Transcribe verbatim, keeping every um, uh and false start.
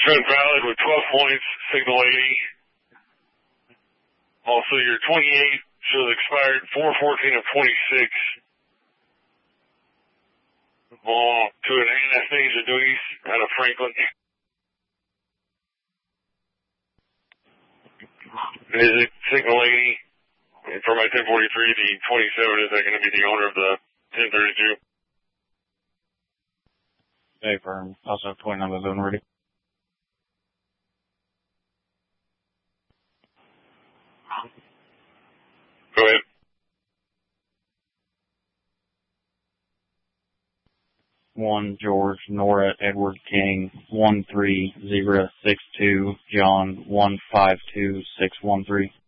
Trent valid with twelve points, signal eighty. Also, your twenty-eight shows expired four fourteen of twenty-six. Ball to an Anastasia Duties out of Franklin. Is it signal eighty? And for my ten forty-three, the twenty-seven, is that going to be the owner of the ten thirty-two? Hey, firm. Also have twenty-nine on the zone ready. Go ahead. One George Nora Edward King one three zero six two John one five two six one three.